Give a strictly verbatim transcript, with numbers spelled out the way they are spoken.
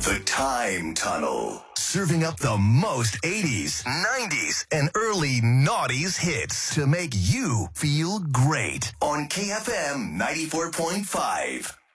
The Time Tunnel. Serving up the most eighties, nineties, and early noughties hits to make you feel great on K F M ninety-four point five.